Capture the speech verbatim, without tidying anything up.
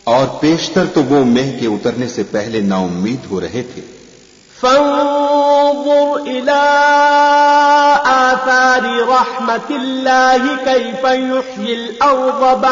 और पेशतर तो वो मेह के उतरने से पहले नाउम्मीद हो रहे थे। फंजुर इला आसारी रहमतिल्लाहि कैफ युह्यिल अर्ज़